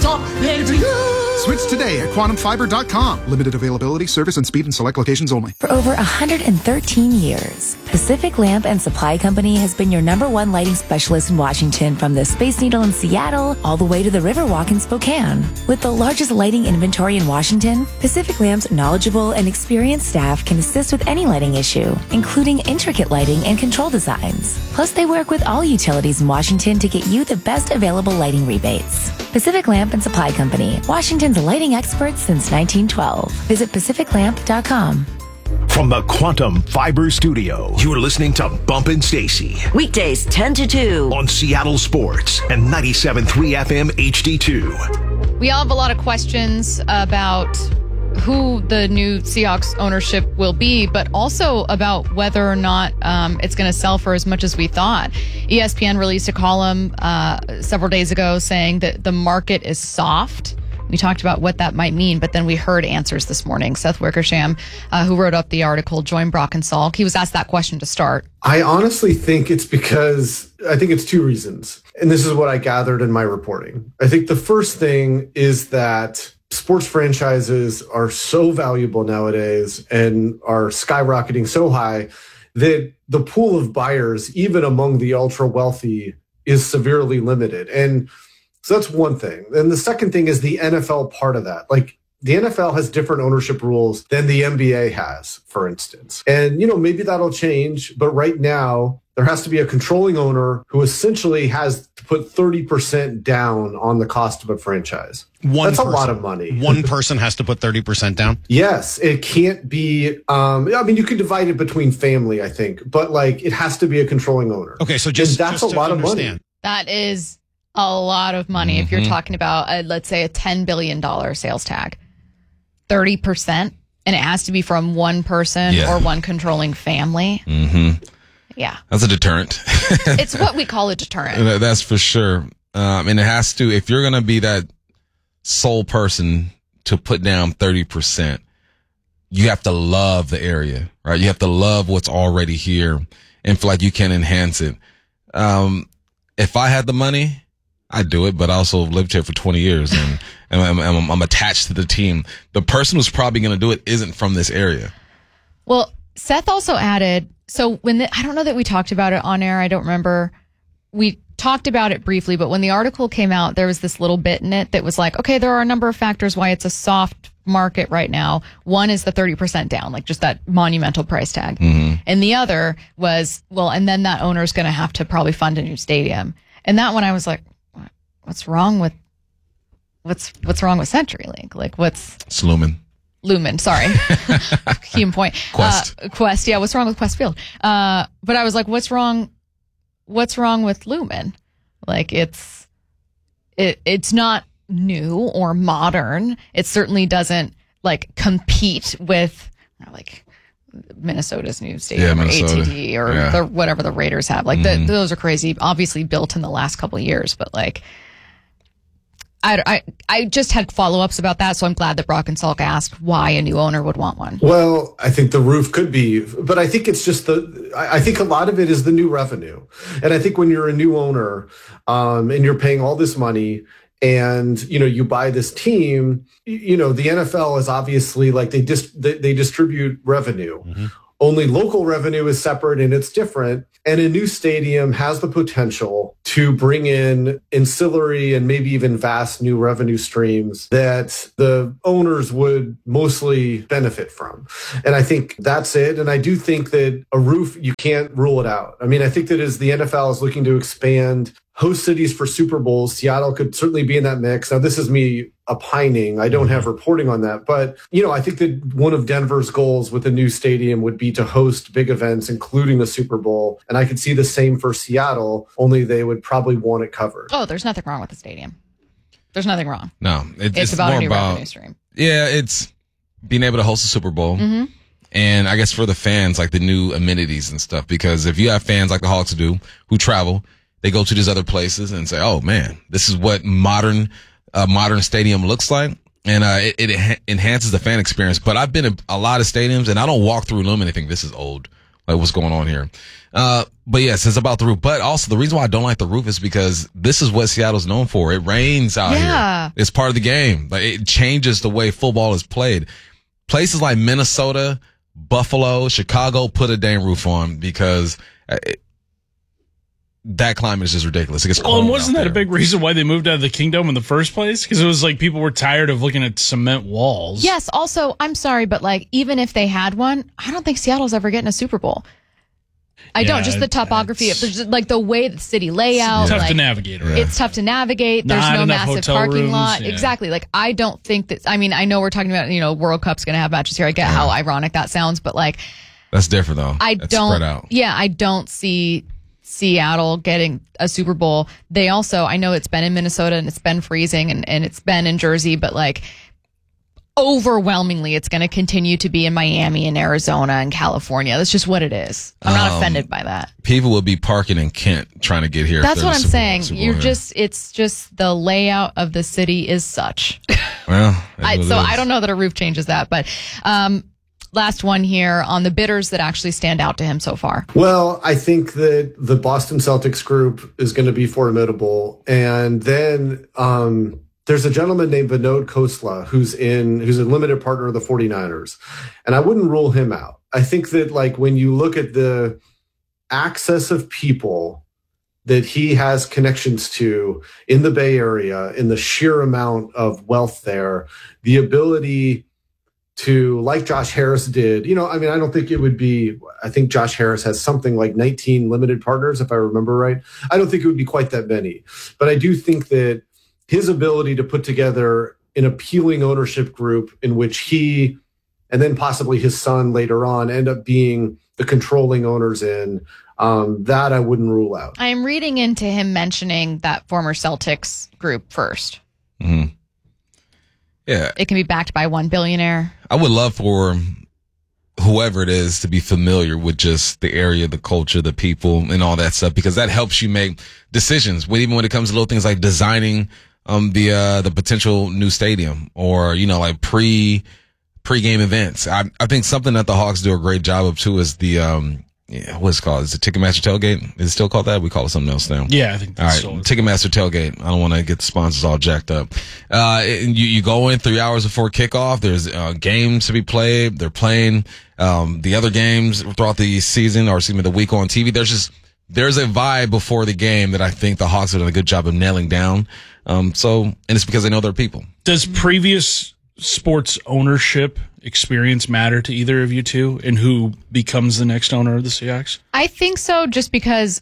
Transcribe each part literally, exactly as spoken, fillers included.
top, ready to go. Switch today at quantum fiber dot com. Limited availability, service and speed in select locations only. For over one hundred thirteen years, Pacific Lamp and Supply Company has been your number one lighting specialist in Washington, from the Space Needle in Seattle all the way to the Riverwalk in Spokane. With the largest lighting inventory in Washington, Pacific Lamp's knowledgeable and experienced staff can assist with any lighting issue, including intricate lighting and control designs. Plus, they work with all utilities in Washington to get you the best available lighting rebates. Pacific Lamp and Supply Company, Washington's lighting experts since nineteen twelve. Visit pacific lamp dot com. From the Quantum Fiber Studio, you're listening to Bumpin' Stacy. Weekdays ten to two. On Seattle Sports and ninety-seven point three F M H D two. We all have a lot of questions about who the new Seahawks ownership will be, but also about whether or not um, it's going to sell for as much as we thought. E S P N released a column uh, several days ago saying that the market is soft. We talked about what that might mean, but then we heard answers this morning. Seth Wickersham, uh, who wrote up the article, joined Brock and Salk. He was asked that question to start. I honestly think it's because, I think it's two reasons. And this is what I gathered in my reporting. I think the first thing is that sports franchises are so valuable nowadays and are skyrocketing so high that the pool of buyers, even among the ultra wealthy, is severely limited. And so that's one thing. And the second thing is the N F L part of that. Like, the N F L has different ownership rules than the N B A has, for instance. And, you know, maybe that'll change. But right now, there has to be a controlling owner who essentially has to put thirty percent down on the cost of a franchise. One That's person, a lot of money. One person has to put thirty percent down? Yes. It can't be, um, I mean, you could divide it between family, I think. But, like, it has to be a controlling owner. Okay, so just, and that's just a lot understand. of money. That is a lot of money. Mm-hmm. If you're talking about, uh, let's say, a ten billion dollars sales tag, thirty percent, and it has to be from one person Yeah. or one controlling family. Mm-hmm. Yeah. That's a deterrent. It's what we call a deterrent. That's for sure. Um, and it has to, if you're going to be that sole person to put down thirty percent, you have to love the area, right? You have to love what's already here and feel like you can enhance it. Um, if I had the money, I'd do it, but I also lived here for twenty years and, and I'm, I'm, I'm attached to the team. The person who's probably going to do it isn't from this area. Well, Seth also added, so when the, I don't know that we talked about it on air. I don't remember. We talked about it briefly, but when the article came out, there was this little bit in it that was like, okay, there are a number of factors why it's a soft market right now. One is the thirty percent down, like just that monumental price tag. Mm-hmm. And the other was, well, and then that owner is going to have to probably fund a new stadium. And that one I was like, what's wrong with, what's, what's wrong with CenturyLink? Like what's It's Lumen. Lumen, sorry. Key point. Quest. Uh, Quest. Yeah. What's wrong with Quest Field? Uh, but I was like, what's wrong? What's wrong with Lumen? Like it's, it, it's not new or modern. It certainly doesn't like compete with you know, like Minnesota's new stadium Yeah, or Minnesota. A T D or Yeah. the, whatever the Raiders have. Like Mhm. the, those are crazy. Obviously built in the last couple of years, but like, I, I, I just had follow-ups about that, so I'm glad that Brock and Salk asked why a new owner would want one. Well, I think the roof could be, but I think it's just the, I I think a lot of it is the new revenue. And I think when you're a new owner um, and you're paying all this money and, you know, you buy this team, you, you know, the N F L is obviously like they, dis, they, they distribute revenue. Mm-hmm. Only local revenue is separate and it's different. And a new stadium has the potential to bring in ancillary and maybe even vast new revenue streams that the owners would mostly benefit from. And I think that's it. And I do think that a roof, you can't rule it out. I mean, I think that as the N F L is looking to expand host cities for Super Bowls, Seattle could certainly be in that mix. Now, this is me opining. I don't have reporting on that. But, you know, I think that one of Denver's goals with a new stadium would be to host big events, including the Super Bowl. And I could see the same for Seattle, only they would probably want it covered. Oh, there's nothing wrong with the stadium. There's nothing wrong. No, it, It's, it's about more a new about, revenue stream. Yeah, it's being able to host a Super Bowl. Mm-hmm. And I guess for the fans, like the new amenities and stuff, because if you have fans like the Hawks do who travel, they go to these other places and say, oh man, this is what modern, uh, modern stadium looks like. And, uh, it, it enhances the fan experience. But I've been in a lot of stadiums and I don't walk through Lumen and think this is old. Like, what's going on here? Uh, but yes, it's about the roof. But also, the reason why I don't like the roof is because this is what Seattle's known for. It rains out Yeah. here. It's part of the game. Like, it changes the way football is played. Places like Minnesota, Buffalo, Chicago put a dang roof on because it, that climate is just ridiculous. It gets cold. Well, and wasn't out that a there. big reason why they moved out of the kingdom in the first place? Because it was like people were tired of looking at cement walls. Yes. Also, I'm sorry, but like, even if they had one, I don't think Seattle's ever getting a Super Bowl. I Yeah, don't. Just the topography, of, just like the way the city layout. Tough like, to navigate around. It's tough to navigate. There's Not no enough massive hotel parking rooms, lot. yeah. Exactly. Like, I don't think that. I mean, I know we're talking about, you know, World Cup's going to have matches here. I get how ironic that sounds, but like, That's different though. I That's don't. spread out. Yeah, I don't see Seattle getting a Super Bowl. They also, I know it's been in Minnesota and it's been freezing and, and it's been in Jersey, but like, overwhelmingly, it's going to continue to be in Miami and Arizona and California. That's just what it is. I'm not Um, offended by that. People will be parking in Kent trying to get here. if That's there's what a I'm Super Bowl- saying. Super Bowl You're here. just, it's just the layout of the city is such. well. it I, is so what it I is. don't know that a roof changes that, but um, last one here on the bidders that actually stand out to him so far. Well, I think that the Boston Celtics group is going to be formidable. And then um, there's a gentleman named Vinod Khosla who's in who's a limited partner of the 49ers. And I wouldn't rule him out. I think that like when you look at the access of people that he has connections to in the Bay Area, in the sheer amount of wealth there, the ability to, like Josh Harris did, you know, I mean, I don't think it would be, I think Josh Harris has something like nineteen limited partners, if I remember right. I don't think it would be quite that many. But I do think that his ability to put together an appealing ownership group in which he, and then possibly his son later on, end up being the controlling owners in, um, that I wouldn't rule out. I am reading into him mentioning that former Celtics group first. Mhm. Yeah. It can be backed by one billionaire. I would love for whoever it is to be familiar with just the area, the culture, the people, and all that stuff, because that helps you make decisions. When, even when it comes to little things like designing um the uh the potential new stadium, or you know, like pre pre-game events. I I think something that the Hawks do a great job of too is the um yeah, what's it called? Is it Ticketmaster Tailgate? Is it still called that? We call it something else now. Yeah, I think All that's right, still- Ticketmaster Tailgate. I don't want to get the sponsors all jacked up. Uh, and you, you go in three hours before kickoff. There's uh, games to be played. They're playing um, the other games throughout the season, or excuse me, the week on T V. There's just there's a vibe before the game that I think the Hawks have done a good job of nailing down. Um, so, and it's because they know their people. Does previous sports ownership experience matter to either of you two, and who becomes the next owner of the Seahawks? I think so, just because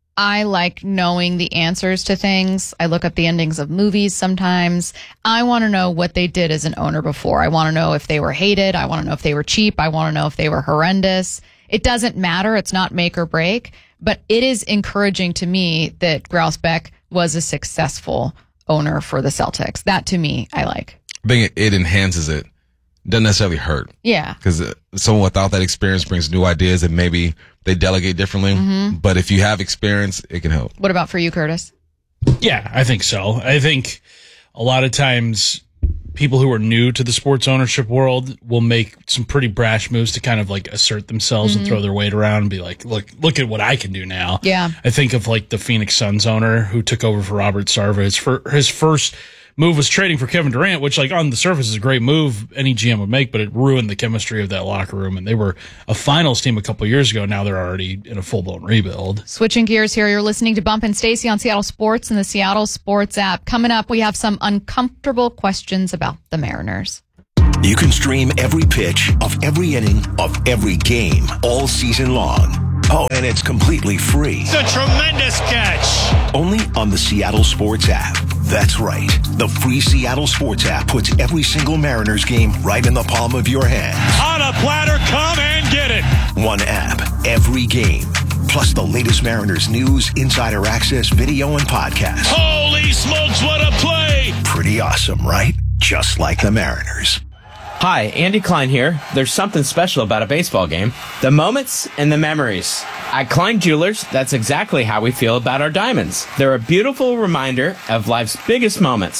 I like knowing the answers to things. I look up the endings of movies sometimes. I want to know what they did as an owner before. I want to know if they were hated. I want to know if they were cheap. I want to know if they were horrendous. It doesn't matter. It's not make or break, but it is encouraging to me that Grousbeck was a successful owner for the Celtics. That to me, I like. I think it, it enhances it. Doesn't necessarily hurt. Yeah. Because someone without that experience brings new ideas, and maybe they delegate differently. Mm-hmm. But if you have experience, it can help. What about for you, Curtis? Yeah, I think so. I think a lot of times people who are new to the sports ownership world will make some pretty brash moves to kind of like assert themselves Mm-hmm. and throw their weight around and be like, look, look at what I can do now. Yeah. I think of like the Phoenix Suns owner who took over for Robert Sarver. His, fir- his first move was trading for Kevin Durant, which like on the surface is a great move any G M would make, but it ruined the chemistry of that locker room. And they were a finals team a couple years ago. Now they're already in a full blown rebuild. Switching gears here, you're listening to Bump and Stacy on Seattle Sports and the Seattle Sports app. Coming up, we have some uncomfortable questions about the Mariners. You can stream every pitch of every inning of every game all season long. Oh, and it's completely free. It's a tremendous catch. Only on the Seattle Sports app. That's right. The free Seattle Sports app puts every single Mariners game right in the palm of your hand. On a platter, come and get it. One app, every game. Plus the latest Mariners news, insider access, video, and podcasts. Holy smokes, what a play. Pretty awesome, right? Just like the Mariners. Hi, Andy Klein here. There's something special about a baseball game. The moments and the memories. At Klein Jewelers, that's exactly how we feel about our diamonds. They're a beautiful reminder of life's biggest moments.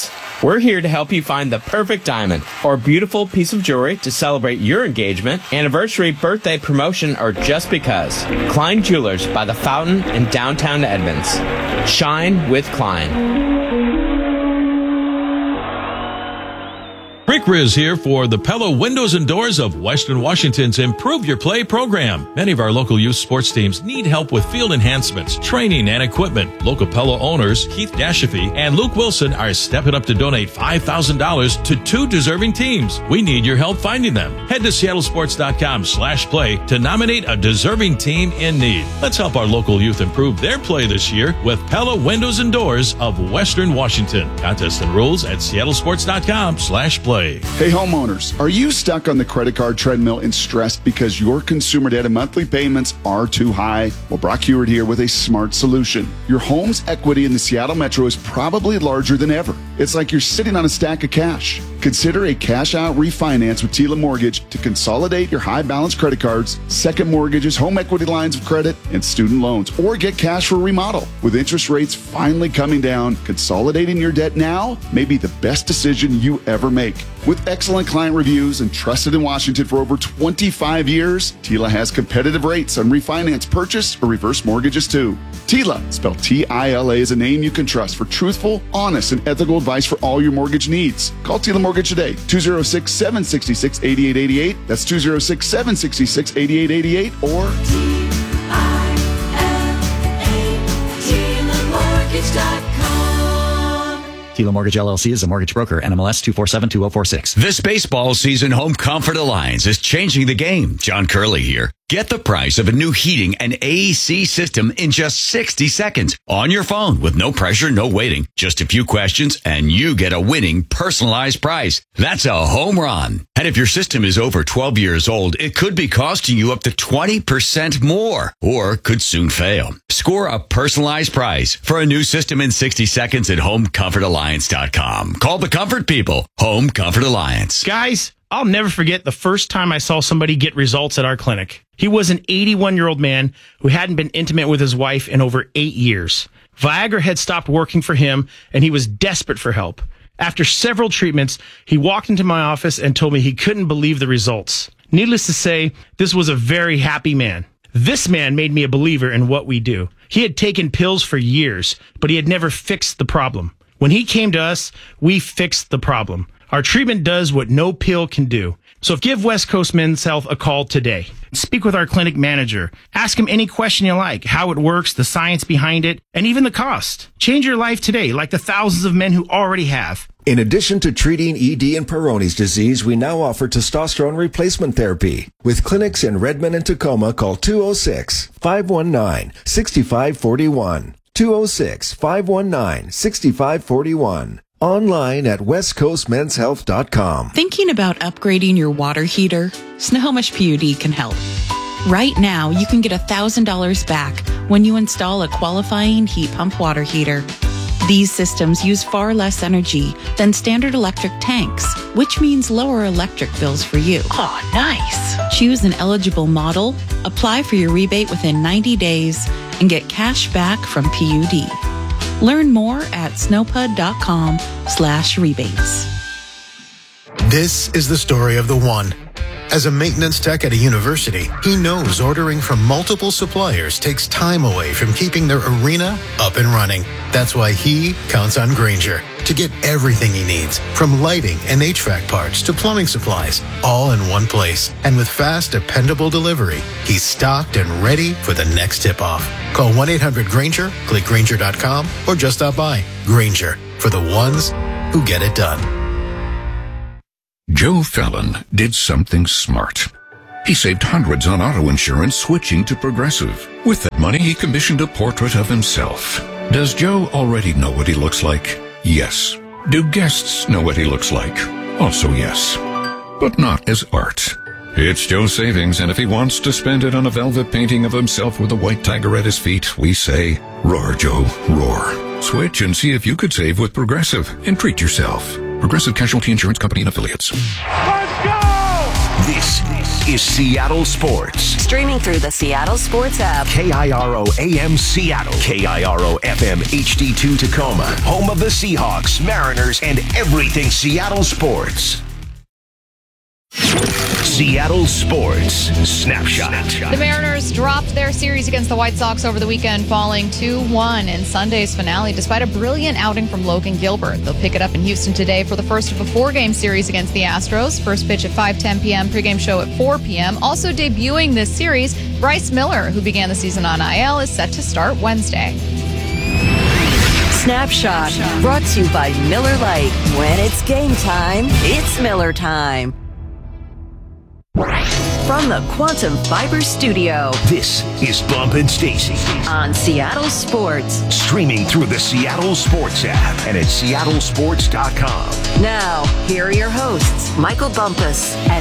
We're here to help you find the perfect diamond or beautiful piece of jewelry to celebrate your engagement, anniversary, birthday, promotion, or just because. Klein Jewelers by the Fountain in downtown Edmonds. Shine with Klein. Rick Riz here for the Pella Windows and Doors of Western Washington's Improve Your Play program. Many of our local youth sports teams need help with field enhancements, training, and equipment. Local Pella owners Keith Dashafy and Luke Wilson are stepping up to donate five thousand dollars to two deserving teams. We need your help finding them. Head to seattlesports.com slash play to nominate a deserving team in need. Let's help our local youth improve their play this year with Pella Windows and Doors of Western Washington. Contest and rules at seattlesports.com slash play. Hey homeowners, are you stuck on the credit card treadmill and stressed because your consumer debt and monthly payments are too high? Well, Brock Heward here with a smart solution. Your home's equity in the Seattle Metro is probably larger than ever. It's like you're sitting on a stack of cash. Consider a cash-out refinance with Tila Mortgage to consolidate your high-balance credit cards, second mortgages, home equity lines of credit, and student loans, or get cash for a remodel. With interest rates finally coming down, consolidating your debt now may be the best decision you ever make. With excellent client reviews and trusted in Washington for over twenty-five years, Tila has competitive rates on refinance, purchase, or reverse mortgages too. Tila, spelled T I L A, is a name you can trust for truthful, honest, and ethical advice for all your mortgage needs. Call Tila Mortgage today, two oh six, seven six six, eight eight eight eight. That's two oh six, seven six six, eight eight eight eight or T I L A, Tila Mortgage dot com. Tila Mortgage L L C is a mortgage broker. N M L S two four seven two zero four six. This baseball season, Home Comfort Alliance is changing the game. John Curley here. Get the price of a new heating and A C system in just sixty seconds on your phone with no pressure, no waiting. Just a few questions and you get a winning personalized price. That's a home run. And if your system is over twelve years old, it could be costing you up to twenty percent more or could soon fail. Score a personalized price for a new system in sixty seconds at home comfort alliance dot com. Call the comfort people. Home Comfort Alliance. Guys, I'll never forget the first time I saw somebody get results at our clinic. He was an eighty-one-year-old man who hadn't been intimate with his wife in over eight years. Viagra had stopped working for him, and he was desperate for help. After several treatments, he walked into my office and told me he couldn't believe the results. Needless to say, this was a very happy man. This man made me a believer in what we do. He had taken pills for years, but he had never fixed the problem. When he came to us, we fixed the problem. Our treatment does what no pill can do. So give West Coast Men's Health a call today. Speak with our clinic manager. Ask him any question you like, how it works, the science behind it, and even the cost. Change your life today, like the thousands of men who already have. In addition to treating E D and Peyronie's disease, we now offer testosterone replacement therapy. With clinics in Redmond and Tacoma, call two oh six, five one nine, six five four one. two oh six, five one nine, six five four one. Online at west coast men's health dot com. Thinking about upgrading your water heater? Snohomish P U D can help. Right now, you can get one thousand dollars back when you install a qualifying heat pump water heater. These systems use far less energy than standard electric tanks, which means lower electric bills for you. Oh, nice. Choose an eligible model, apply for your rebate within ninety days, and get cash back from P U D. Learn more at snowpud.com slash rebates. This is the story of the one. As a maintenance tech at a university, he knows ordering from multiple suppliers takes time away from keeping their arena up and running. That's why he counts on Grainger to get everything he needs, from lighting and H V A C parts to plumbing supplies, all in one place. And with fast, dependable delivery, he's stocked and ready for the next tip-off. Call one eight hundred Grainger, click Grainger dot com, or just stop by. Grainger, for the ones who get it done. Joe Fallon did something smart. He saved hundreds on auto insurance switching to Progressive. With that money, he commissioned a portrait of himself. Does Joe already know what he looks like? Yes. Do guests know what he looks like? Also yes. But not as art. It's Joe's savings, and if he wants to spend it on a velvet painting of himself with a white tiger at his feet, we say, roar, Joe, roar. Switch and see if you could save with Progressive and treat yourself. Progressive Casualty Insurance Company and Affiliates. Let's go! This is Seattle Sports. Streaming through the Seattle Sports app. K I R O A M Seattle. K I R O F M H D two Tacoma. Home of the Seahawks, Mariners, and everything Seattle sports. Seattle Sports Snapshot. The Mariners dropped their series against the White Sox over the weekend, falling two one in Sunday's finale despite a brilliant outing from Logan Gilbert. They'll pick it up in Houston today for the first of a four-game series against the Astros. First pitch at five ten p.m., pregame show at four p.m. Also debuting this series, Bryce Miller, who began the season on I L, is set to start Wednesday. Snapshot, brought to you by Miller Lite. When it's game time, it's Miller time. From the Quantum Fiber Studio. This is Bump and Stacy on Seattle Sports. Streaming through the Seattle Sports app and at seattle sports dot com. Now, here are your hosts, Michael Bumpus and